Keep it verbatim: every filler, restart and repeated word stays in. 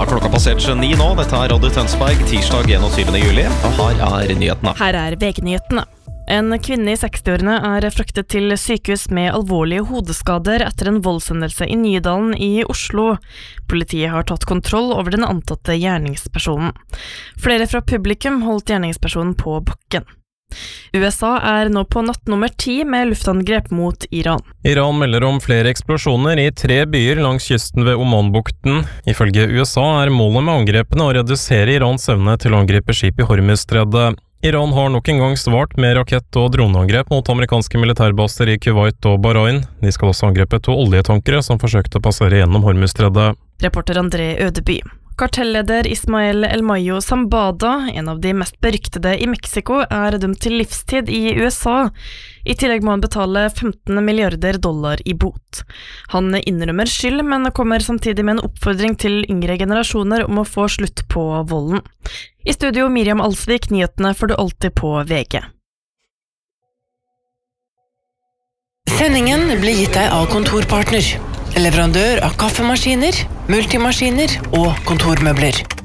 klokka passert ni nå. Dette er Radio Tønsberg, tirsdag enogtyvende juli, og her er nyhetene. Her er V G-nyhetene. En kvinne i sekstiårene er fraktet til sykehus med alvorlige hodeskader etter en voldshendelse i Nydalen i Oslo. Politiet har tatt kontroll over den antatte gjerningspersonen. Flere fra publikum holdt gjerningspersonen på bakken. U S A er nå på natt nummer ti med luftangrep mot Iran. Iran melder om flere eksplosjoner i tre byer langs kysten ved Omanbukten. Ifølge U S A er målet med angrepene å redusere Irans evne til å angripe skip i Hormuzstredet. Iran har nok en gang svart med rakett- og droneangrep mot amerikanske militærbaser i Kuwait og Bahrain. De skal også angrepe to oljetankere som forsøkte å passere gjennom Hormuzstredet. Reporter André Ødeby. Kartelleder Ismael El Mayo Zambada, en av de mest beryktede i Mexico, er dømt til livstid i U S A. I tillegg må han betale femten milliarder dollar i bot. Han innrømmer skyld, men kommer samtidig med en oppfordring til yngre generasjoner om å få slutt på volden. I studio Miriam Alsvik, nyhetene får du alltid på V G. Sendingen blir gitt deg av Kontorpartner, leverandør av kaffemaskiner, multimaskiner og kontormøbler.